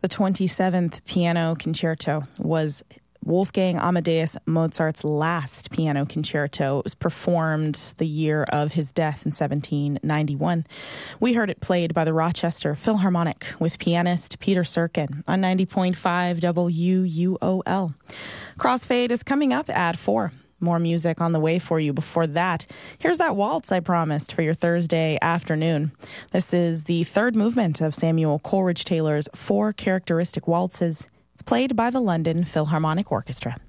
The 27th Piano Concerto was Wolfgang Amadeus Mozart's last piano concerto. It was performed the year of his death in 1791. We heard it played by the Rochester Philharmonic with pianist Peter Serkin on 90.5 WUOL. Crossfade is coming up at 4. More music on the way for you. Before that, here's that waltz I promised for your Thursday afternoon. This is the third movement of Samuel Coleridge Taylor's 4 Characteristic Waltzes. It's played by the London Philharmonic Orchestra.